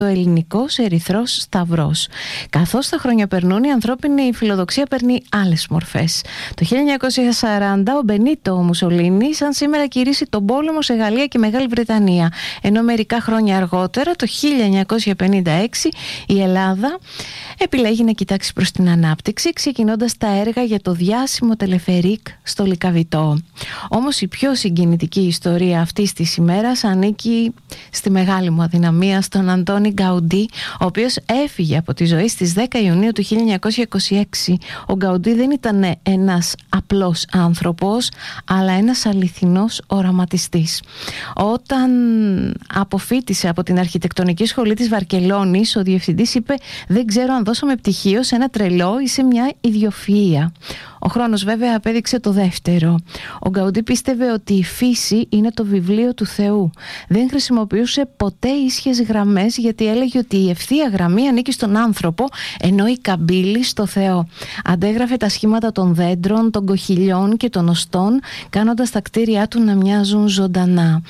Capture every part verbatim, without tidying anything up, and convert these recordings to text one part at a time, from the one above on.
ο ελληνικός Ερυθρός Σταυρός. Καθώς τα χρόνια περνούν, η ανθρώπινη φιλοδοξία παίρνει άλλες μορφές. Το χίλια εννιακόσια σαράντα ο Μπενίτο Μουσολίνι σαν σήμερα κηρύσσει τον πόλεμο σε Γαλλία και Μεγάλη Βρετανία, ενώ μερικά χρόνια αργότερα, το χίλια εννιακόσια πενήντα έξι, η Ελλάδα επιλέγει να κοιτάξει προς την ανάπτυξη, ξεκινώντας τα έργα για το διάσημο τελεφερίκ στο Λυκαβητό. Όμως η πιο συγκινητική ιστορία αυτής της ημέρας ανήκει στη μεγάλη μου αδυναμία, στον Αντώνη Γκαουντί, ο οποίος έφυγε από τη ζωή στις δέκα Ιουνίου του χίλια εννιακόσια είκοσι έξι. Ο Γκαουντί δεν ήταν ένας απλός άνθρωπος, αλλά ένας αληθινός οραματιστής. Όταν αποφοίτησε από την αρχιτεκτονική σχολή της Βαρκελόνης, ο διευθυντής είπε: «Δεν ξέρω αν δώσαμε πτυχίο σε ένα τρελό ή σε μια ιδιοφυΐα». Ο χρόνος βέβαια απέδειξε το δεύτερο. Ο Γκαουντί πίστευε ότι η φύση είναι το βιβλίο του Θεού. Δεν χρησιμοποιούσε ποτέ ίσχυες γραμμές, γιατί έλεγε ότι η ευθεία γραμμή ανήκει στον άνθρωπο, ενώ η καμπύλη στο Θεό. Αντέγραφε τα σχήματα των δέντρων, των κοχυλιών και των οστών, κάνοντας τα κτίρια του να μοιάζουν ζωντανά.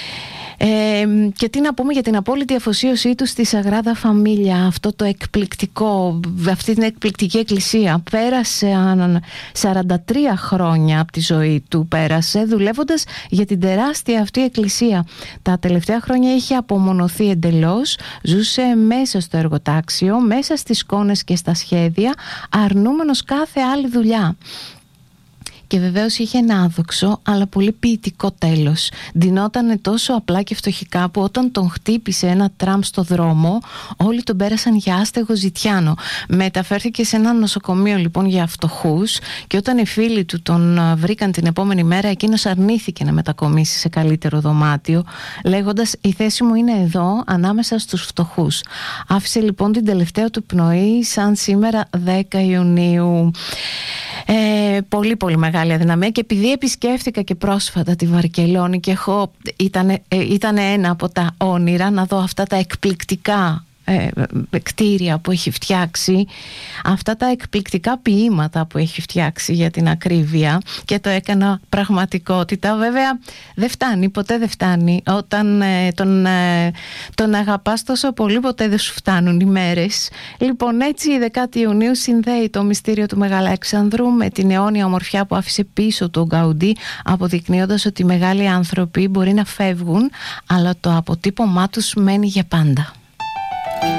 Ε, και τι να πούμε για την απόλυτη αφοσίωσή του στη Σαγράδα Φαμίλια, αυτό το εκπληκτικό, αυτή την εκπληκτική εκκλησία. Πέρασε σαράντα τρία χρόνια από τη ζωή του, πέρασε δουλεύοντας για την τεράστια αυτή εκκλησία. Τα τελευταία χρόνια είχε απομονωθεί εντελώς, ζούσε μέσα στο εργοτάξιο, μέσα στις εικόνες και στα σχέδια, αρνούμενος κάθε άλλη δουλειά. Και βεβαίως είχε ένα άδοξο αλλά πολύ ποιητικό τέλος. Ντυνότανε τόσο απλά και φτωχικά που όταν τον χτύπησε ένα τραμ στο δρόμο, όλοι τον πέρασαν για άστεγο ζητιάνο. Μεταφέρθηκε σε ένα νοσοκομείο λοιπόν για φτωχούς, και όταν οι φίλοι του τον βρήκαν την επόμενη μέρα, εκείνος αρνήθηκε να μετακομίσει σε καλύτερο δωμάτιο, λέγοντας: «Η θέση μου είναι εδώ, ανάμεσα στους φτωχούς». Άφησε λοιπόν την τελευταία του πνοή σαν σήμερα δέκα Ιουνίου. Ε, πολύ πολύ μεγάλη αδυναμία, και επειδή επισκέφθηκα και πρόσφατα τη Βαρκελόνη και έχω, ήταν, ε, ήταν ένα από τα όνειρα να δω αυτά τα εκπληκτικά ε, κτίρια που έχει φτιάξει, αυτά τα εκπληκτικά ποίηματα που έχει φτιάξει για την ακρίβεια, και το έκανα πραγματικότητα. Βέβαια δεν φτάνει, ποτέ δεν φτάνει. Όταν ε, τον, ε, τον αγαπάς τόσο πολύ, ποτέ δεν σου φτάνουν οι μέρες. Λοιπόν, έτσι η δέκατη Ιουνίου συνδέει το μυστήριο του Μεγαλέξανδρου με την αιώνια ομορφιά που άφησε πίσω του Γκαουντί, αποδεικνύοντας ότι οι μεγάλοι άνθρωποι μπορεί να φεύγουν, αλλά το αποτύπωμά τους μένει για πάντα.